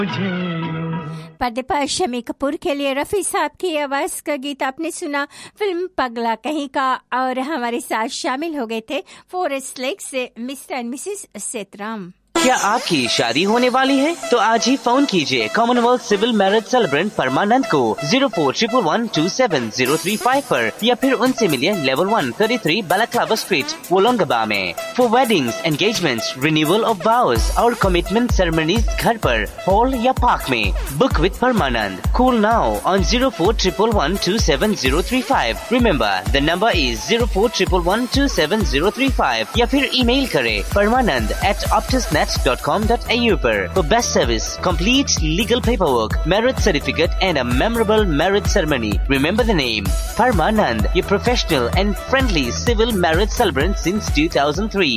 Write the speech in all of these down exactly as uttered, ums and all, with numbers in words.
पर्दे पर शमी कपूर के लिए रफी साहब की आवाज का गीत आपने सुना फिल्म पगला कहीं का। और हमारे साथ शामिल हो गए थे फॉरेस्ट लेक से मिस्टर एंड मिसेस सेतराम। क्या आपकी शादी होने वाली है? तो आज ही फोन कीजिए कॉमनवेल्थ सिविल मैरिज सेलिब्रेंट परमानंद को zero four triple one two seven zero three five पर या फिर उनसे मिलिए level one thirty three बालाक्लाबा street वोलोंगबा में। For weddings, engagements, renewal of वाउज और कमिटमेंट सेरेमनीज घर पर, हॉल या पार्क में। Book with Parmanand. Call now on zero four triple one two seven zero three five. Remember the number is zero four triple one two seven zero three five या फिर email करें परमानंद eight optusnet dot com dot a u पर। For best service, complete legal paperwork, marriage certificate and a memorable marriage ceremony. Remember the name, Parmanand, your professional and friendly civil marriage celebrant since two thousand three.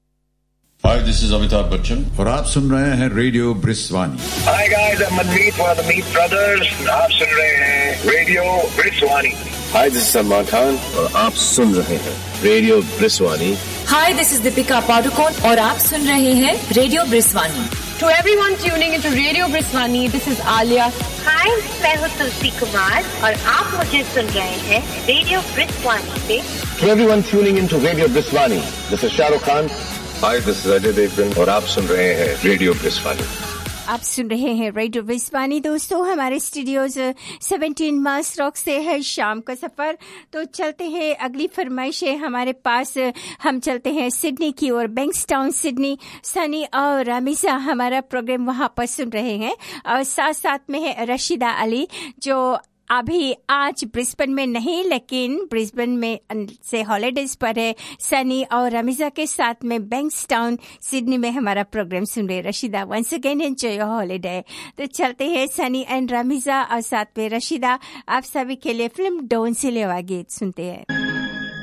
Hi, this is Amitabh Bachchan और आप सुन रहे हैं radio ब्रिस्वानी। Hi guys, I'm Manmeet from the Meet Brothers. आप सुन रहे हैं radio ब्रिस्वानी। Hi, this is Salman Khan और आप सुन रहे हैं radio ब्रिस्वानी। Hi, this is Deepika Padukone और आप सुन रहे हैं radio ब्रिस्वानी। To everyone tuning into Radio Briswani, this is Alia. Hi, मैं हूँ तुलसी कुमार और आप मुझे सुन रहे हैं रेडियो ब्रिस्वानी पे। To everyone tuning into Radio Briswani, this is Shah Rukh Khan. Hi, this is Ajay Devgan और आप सुन रहे हैं रेडियो ब्रिस्वानी। आप सुन रहे हैं रेडियो ब्रिस्वानी। दोस्तों, हमारे स्टूडियोज सेवनटीन मार्च रॉक से है शाम का सफर। तो चलते हैं, अगली फरमाइश है हमारे पास। हम चलते हैं सिडनी की ओर, बैंक्सटाउन सिडनी। सनी और रमीजा हमारा प्रोग्राम वहां पर सुन रहे हैं और साथ साथ में है रशीदा अली जो अभी आज ब्रिस्बेन में नहीं लेकिन ब्रिस्बेन में से हॉलीडेज पर है। सनी और रमीजा के साथ में बैंक्सटाउन सिडनी में हमारा प्रोग्राम सुन रहे। Rashida, once again enjoy your holiday. तो चलते हैं सनी एंड रमीजा और साथ में रशीदा, आप सभी के लिए फिल्म डोन से लेवा गीत सुनते हैं।